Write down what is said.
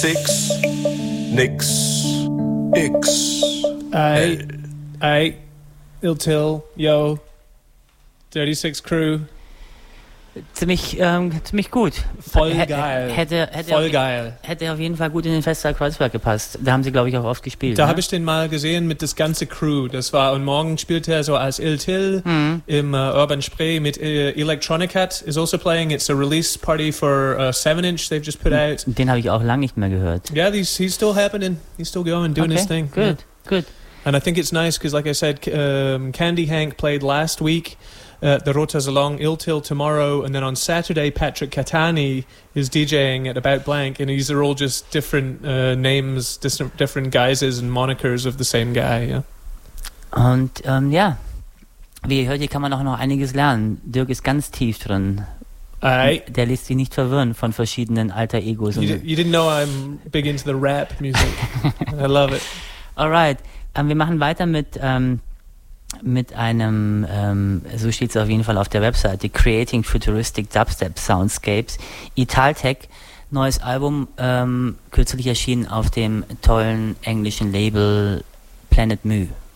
Six, nix, X. I, Ill-Till, yo, 36 Crew. Ziemlich gut. Voll geil. Hätte auf jeden Fall gut in den Festsaal Kreuzberg gepasst. Da haben sie, glaube ich, auch oft gespielt. Da habe ich den mal gesehen mit das ganze Crew. Das war, und morgen spielt er so als Ill-Till im Urban Spree mit Electronic Hat is also playing. It's a release party for 7-inch they've just put out. Den habe ich auch lange nicht mehr gehört. Yeah, he's still happening. He's still going, doing his thing. Good, good. And I think it's nice because, like I said, Candy Hank played last week. The Rotas along Ill-Till tomorrow, and then on Saturday Patrick Catani is DJing at About Blank, and these are all just different names, different guises and monikers of the same guy. Yeah. Und ja, wie ihr hört, hier kann man auch noch einiges lernen. Dirk ist ganz tief drin. Der lässt sich nicht verwirren von verschiedenen alter Egos. You didn't know I'm big into the rap music. I love it. Alright, wir machen weiter mit einem, so steht es auf jeden Fall auf der Webseite, Creating Futuristic Dubstep Soundscapes. Italtech, neues Album, kürzlich erschienen auf dem tollen englischen Label Planet Mu.